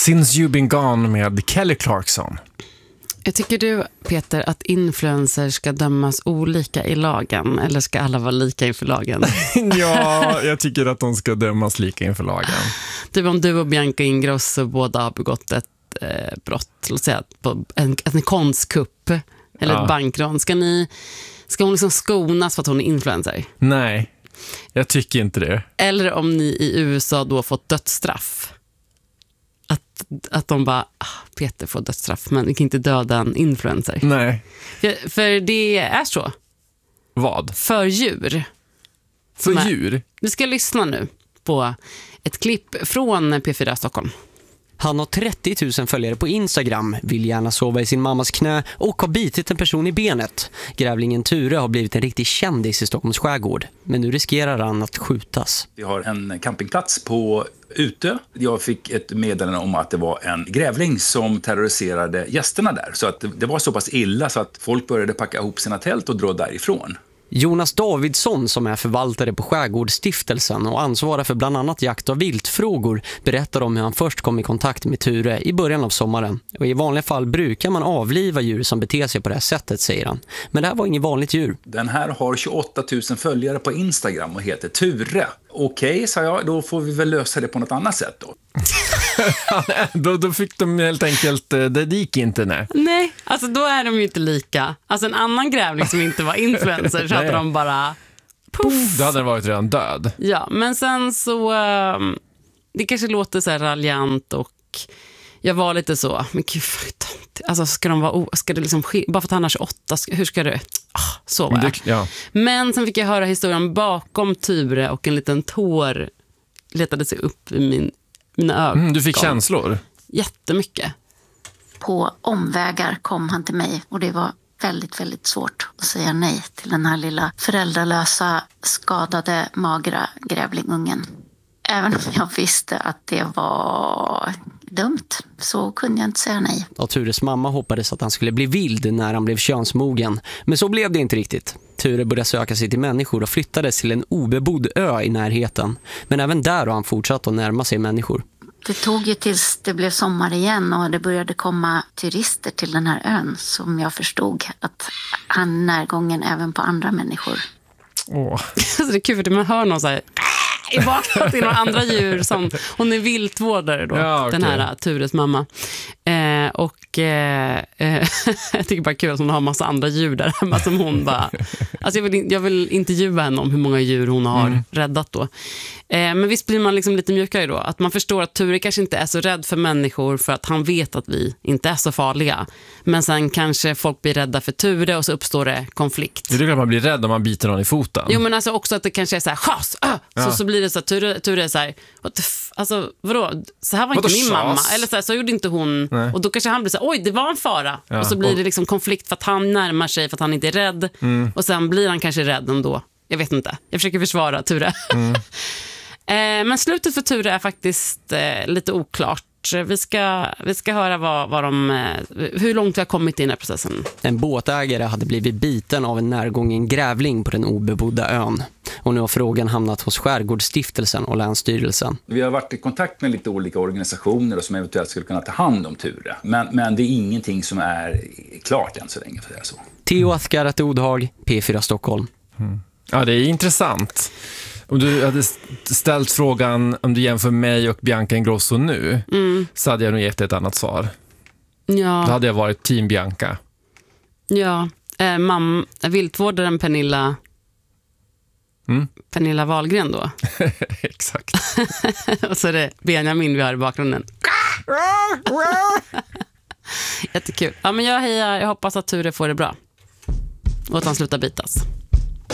Since You've Been Gone med Kelly Clarkson. Jag tycker du, Peter, att influencers ska dömas olika i lagen, eller ska alla vara lika inför lagen? Ja, jag tycker att de ska dömas lika inför lagen. Typ om du och Bianca Ingrosso båda har begått ett brott, låt säga på en konstkupp eller ett bankrån, ska hon liksom skonas för att hon är influencer? Nej, jag tycker inte det. Eller om ni i USA då fått dödsstraff. Att de bara, Peter får dödsstraff, men vi kan inte döda en influencer. Nej. För det är så. Vad? För djur. För djur? Vi ska lyssna nu på ett klipp från P4 Stockholm. Han har 30 000 följare på Instagram, vill gärna sova i sin mammas knä och har bitit en person i benet. Grävlingen Ture har blivit en riktig kändis i Stockholms skärgård, men nu riskerar han att skjutas. Vi har en campingplats på Utö. Jag fick ett meddelande om att det var en grävling som terroriserade gästerna där. Så att det var så pass illa så att folk började packa ihop sina tält och dra därifrån. Jonas Davidsson, som är förvaltare på Skärgårdsstiftelsen och ansvarar för bland annat jakt- och viltfrågor, berättar om hur han först kom i kontakt med Ture i början av sommaren. Och i vanliga fall brukar man avliva djur som beter sig på det här sättet, säger han. Men det här var inget vanligt djur. Den här har 28 000 följare på Instagram och heter Ture. Okej, sa jag, då får vi väl lösa det på något annat sätt då. Då fick de helt enkelt, det gick inte, nej. Nej, alltså då är de ju inte lika. Alltså en annan grävling som inte var influencer så hade de bara puff. Då hade den varit redan död. Ja, men sen så det kanske låter så här raljant och jag var lite så, men gud, alltså ska det liksom bara för att han har 28, hur ska det så var jag. Ja. Men sen fick jag höra historien bakom Ture och en liten tår letade sig upp i mina ögon. Du fick känslor? Jättemycket. På omvägar kom han till mig och det var väldigt, väldigt svårt att säga nej till den här lilla föräldralösa, skadade, magra grävlingungen. Även om jag visste att det var dumt så kunde jag inte säga nej. Och Tures mamma hoppades att han skulle bli vild när han blev könsmogen. Men så blev det inte riktigt. Ture började söka sig till människor och flyttades till en obebodd ö i närheten. Men även där har han fortsatt att närma sig människor. Det tog ju tills det blev sommar igen och det började komma turister till den här ön som jag förstod att han är närgången även på andra människor. Så det är kul för man hör någon så här i bakgrunden till några andra djur som hon är viltvårdare då, ja, okay. Den här Tures mamma. Jag tycker bara kul att hon har massa andra djur där hemma som hon bara, alltså jag vill intervjua henne om hur många djur hon har räddat då. Men visst blir man liksom lite mjukare då, att man förstår att Ture kanske inte är så rädd för människor för att han vet att vi inte är så farliga. Men sen kanske folk blir rädda för Ture och så uppstår det konflikt. Det är klart man blir rädd om man biter någon i foten. Jo, men alltså också att det kanske är så här chas, så blir det så att Ture är så här, alltså vadå, så här var inte min mamma, eller så gjorde inte hon. Nej. Och då kanske han blir så här, oj, det var en fara. Och så blir det liksom konflikt för att han närmar sig för att han inte är rädd. Och sen blir han kanske rädd ändå. Jag vet inte, jag försöker försvara Ture. Men slutet för Ture är faktiskt lite oklart. Vi ska höra hur långt vi har kommit i den här processen. En båtägare hade blivit biten av en närgången grävling på den obebodda ön. Och nu har frågan hamnat hos Skärgårdsstiftelsen och Länsstyrelsen. Vi har varit i kontakt med lite olika organisationer som eventuellt skulle kunna ta hand om Ture. Men det är ingenting som är klart än så länge, för det är så. Theo Askarat Odhag, P4 Stockholm. Ja, det är intressant. Om du hade ställt frågan om du jämför mig och Bianca Ingrosso nu, så hade jag nog gett ett annat svar. Ja. Då hade jag varit team Bianca. Ja, viltvårdaren Pernilla Wahlgren då. Exakt. Och så är det Benjamin vi har i bakgrunden. Jättekul. Ja, men jag hoppas att Ture får det bra. Och att han slutar bitas.